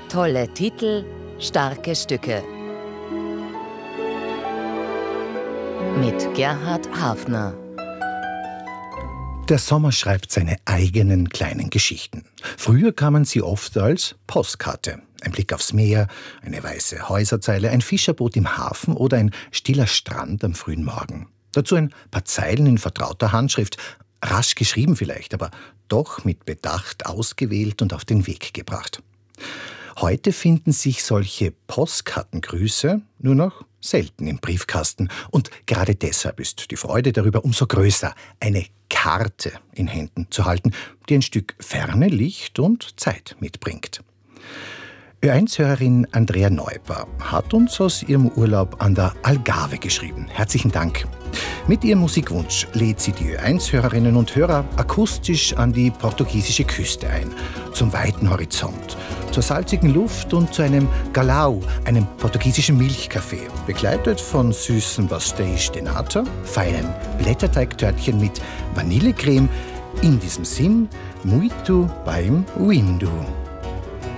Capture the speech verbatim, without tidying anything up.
Tolle Titel, starke Stücke. Mit Gerhard Hafner. Der Sommer schreibt seine eigenen kleinen Geschichten. Früher kamen sie oft als Postkarte. Ein Blick aufs Meer, eine weiße Häuserzeile, ein Fischerboot im Hafen oder ein stiller Strand am frühen Morgen. Dazu ein paar Zeilen in vertrauter Handschrift, rasch geschrieben vielleicht, aber doch mit Bedacht ausgewählt und auf den Weg gebracht. Heute finden sich solche Postkartengrüße nur noch selten im Briefkasten. Und gerade deshalb ist die Freude darüber umso größer, eine Karte in Händen zu halten, die ein Stück Ferne, Licht und Zeit mitbringt. Ö eins Hörerin Andrea Neuper hat uns aus ihrem Urlaub an der Algarve geschrieben. Herzlichen Dank. Mit ihrem Musikwunsch lädt sie die Ö eins Hörerinnen und Hörer akustisch an die portugiesische Küste ein, zum weiten Horizont, zur salzigen Luft und zu einem Galao, einem portugiesischen Milchkaffee, begleitet von süßen Pastéis de Nata, feinen Blätterteigtörtchen mit Vanillecreme. In diesem Sinn, muito beim Windu.